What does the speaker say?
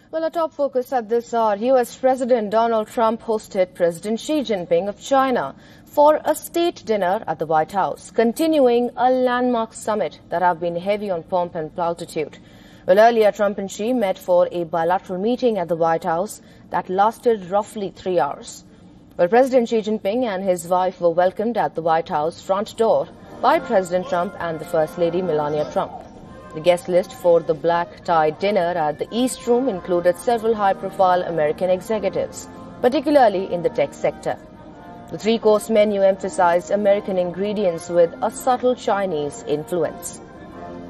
Well, a top focus at this hour, U.S. President Donald Trump hosted President Xi Jinping of China for a state dinner at the White House, continuing a landmark summit that have been heavy on pomp and platitude. Well, earlier, Trump and Xi met for a bilateral meeting at the White House that lasted roughly 3 hours. Well, President Xi Jinping and his wife were welcomed at the White House front door by President Trump and the First Lady Melania Trump. The guest list for the black-tie dinner at the East Room included several high-profile American executives, particularly in the tech sector. The three-course menu emphasized American ingredients with a subtle Chinese influence.